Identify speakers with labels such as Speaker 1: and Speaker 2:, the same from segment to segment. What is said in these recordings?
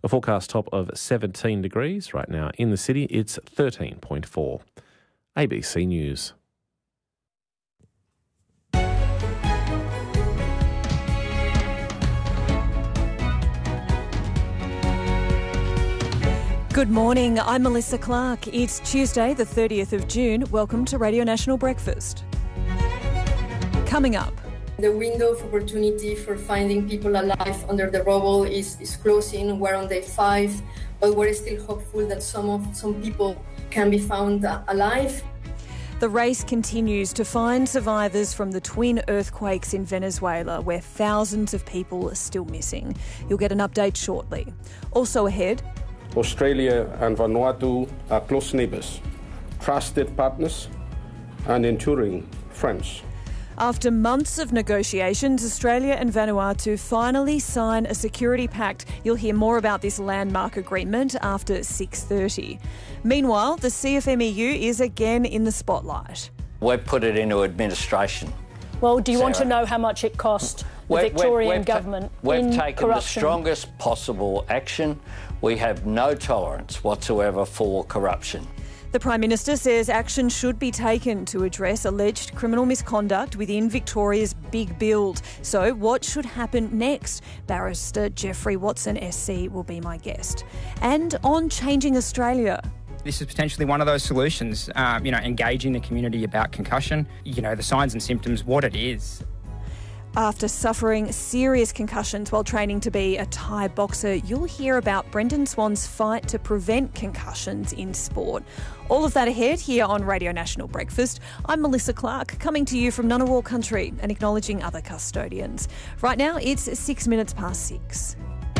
Speaker 1: A forecast top of 17 degrees. Right now in the city, it's 13.4. ABC News.
Speaker 2: Good morning, I'm Melissa Clark. It's Tuesday, the 30th of June. Welcome to Radio National Breakfast. Coming up.
Speaker 3: The window of opportunity for finding people alive under the rubble is closing. We're on day 5, but we're still hopeful that some people can be found alive.
Speaker 2: The race continues to find survivors from the twin earthquakes in Venezuela, where thousands of people are still missing. You'll get an update shortly. Also ahead,
Speaker 4: Australia and Vanuatu are close neighbours, trusted partners and enduring friends.
Speaker 2: after months of negotiations, Australia and Vanuatu finally sign a security pact. You'll hear more about this landmark agreement after 6:30. Meanwhile, the CFMEU is again in the spotlight.
Speaker 5: We've put it into administration.
Speaker 6: Well, do you want to know how much it cost the Victorian government
Speaker 5: We've taken
Speaker 6: corruption?
Speaker 5: the strongest possible action. We have no tolerance whatsoever for corruption.
Speaker 2: The Prime Minister says action should be taken to address alleged criminal misconduct within Victoria's big build. So what should happen next? Barrister Jeffrey Watson SC will be my guest. And on Changing Australia.
Speaker 7: This is potentially one of those solutions, engaging the community about concussion, the signs and symptoms, what it is.
Speaker 2: After suffering serious concussions while training to be a Thai boxer, you'll hear about Brendan Swan's fight to prevent concussions in sport. All of that ahead here on Radio National Breakfast. I'm Melissa Clark, coming to you from Ngunnawal country and acknowledging other custodians. Right now, it's 6 minutes past 6.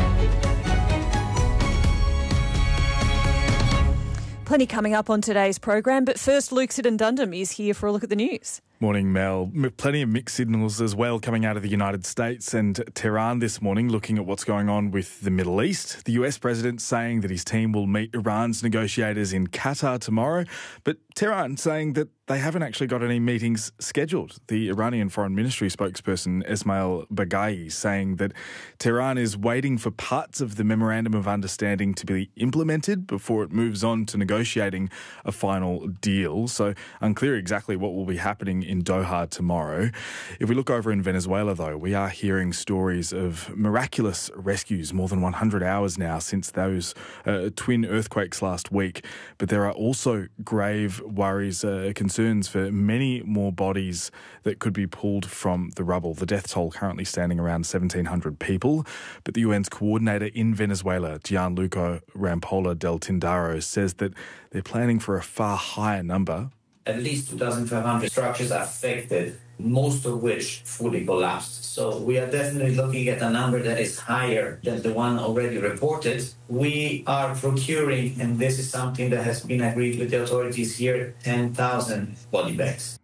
Speaker 2: Plenty coming up on today's program, but first Luke Siddon-Dundam is here for a look at the news.
Speaker 8: Morning, Mel. Plenty of mixed signals as well coming out of the United States and Tehran this morning, looking at what's going on with the Middle East. The US president saying that his team will meet Iran's negotiators in Qatar tomorrow, but Tehran saying that they haven't actually got any meetings scheduled. The Iranian Foreign Ministry spokesperson Esmail Baghaei saying that Tehran is waiting for parts of the Memorandum of Understanding to be implemented before it moves on to negotiating a final deal. So unclear exactly what will be happening in Doha tomorrow. If we look over in Venezuela, though, we are hearing stories of miraculous rescues, more than 100 hours now since those twin earthquakes last week. But there are also grave worries, concerns for many more bodies that could be pulled from the rubble. The death toll currently standing around 1,700 people. But the UN's coordinator in Venezuela, Gianluca Rampolla del Tindaro, says that they're planning for a far higher number.
Speaker 9: At least 2,500 structures affected, most of which fully collapsed. So we are definitely looking at a number that is higher than the one already reported. We are procuring, and this is something that has been agreed with the authorities here, 10,000 body bags.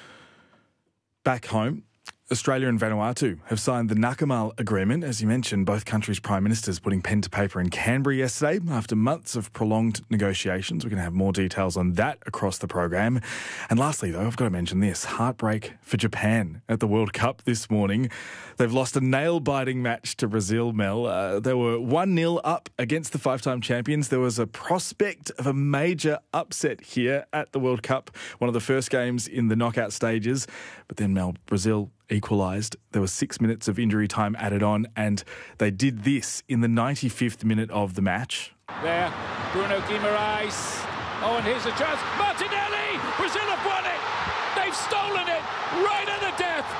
Speaker 8: Back home, Australia and Vanuatu have signed the Nakamal Agreement. As you mentioned, both countries' prime ministers putting pen to paper in Canberra yesterday after months of prolonged negotiations. We're going to have more details on that across the program. And lastly, though, I've got to mention this. Heartbreak for Japan at the World Cup this morning. They've lost a nail-biting match to Brazil, Mel. They were 1-0 up against the five-time champions. There was a prospect of a major upset here at the World Cup, one of the first games in the knockout stages. But then, Mel, Brazil equalised. There was 6 minutes of injury time added on, and they did this in the 95th minute of the match.
Speaker 10: There, Bruno Guimaraes. Oh, and here's a chance. Martinelli! Brazil have won it! They've stolen it right at the death!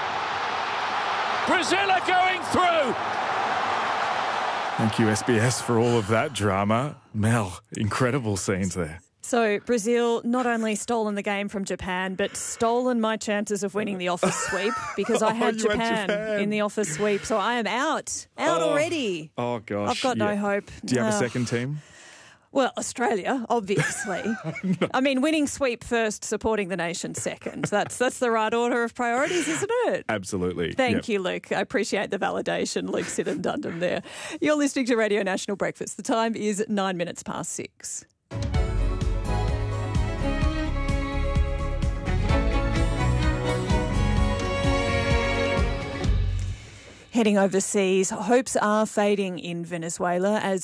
Speaker 10: Brazil are going through!
Speaker 8: Thank you, SBS, for all of that drama. Mel, incredible scenes there.
Speaker 2: So Brazil not only stolen the game from Japan, but stolen my chances of winning the office sweep because I had Japan in the office sweep. So I am out already.
Speaker 8: Oh, gosh.
Speaker 2: I've got no hope.
Speaker 8: Do you have a second team?
Speaker 2: Well, Australia, obviously. No. I mean, winning sweep first, supporting the nation second. That's the right order of priorities, isn't it?
Speaker 8: Absolutely.
Speaker 2: Thank you, Luke. I appreciate the validation. Luke Siddon-Dundam there. You're listening to Radio National Breakfast. The time is 9 minutes past 6. Heading overseas, hopes are fading in Venezuela as